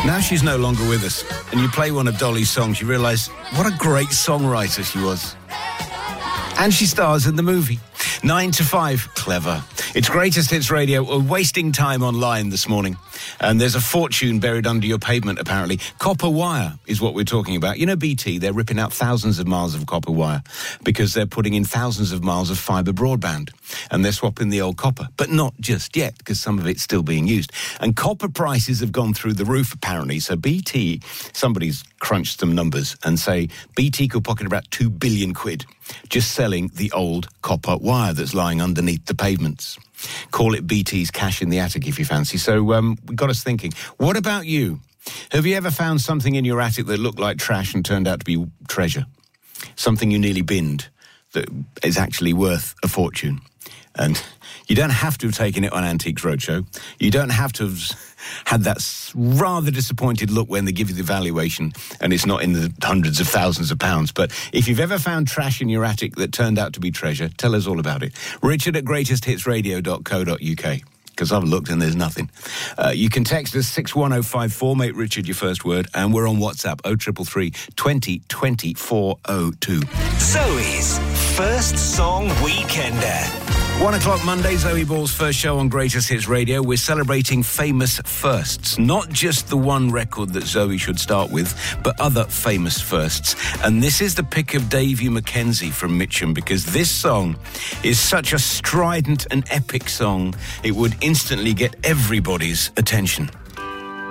Now she's no longer with us, and you play one of Dolly's songs, you realise what a great songwriter she was. And she stars in the movie. 9 to 5, clever. It's Greatest Hits Radio. We're wasting time online this morning. And there's a fortune buried under your pavement, apparently. Copper wire is what we're talking about. You know, BT, they're ripping out thousands of miles of copper wire because they're putting in thousands of miles of fibre broadband. And they're swapping the old copper. But not just yet, because some of it's still being used. And copper prices have gone through the roof, apparently. So BT, somebody's crunched some numbers and say BT could pocket about 2 billion quid just selling the old copper wire that's lying underneath the pavements. Call it BT's cash in the attic if you fancy. So we got us thinking, what about you? Have you ever found something in your attic that looked like trash and turned out to be treasure? Something you nearly binned that is actually worth a fortune? And you don't have to have taken it on Antiques Roadshow. You don't have to have had that rather disappointed look when they give you the valuation and it's not in the hundreds of thousands of pounds. But if you've ever found trash in your attic that turned out to be treasure, tell us all about it. Richard at greatesthitsradio.co.uk. Because I've looked and there's nothing. You can text us 61054, make Richard your first word, and we're on WhatsApp 0333 20 20 402. Zoe's First Song Weekender. 1 o'clock Monday, Zoe Ball's first show on Greatest Hits Radio. We're celebrating famous firsts. Not just the one record that Zoe should start with, but other famous firsts. And this is the pick of Davy Mackenzie from Mitcham, because this song is such a strident and epic song, it would instantly get everybody's attention.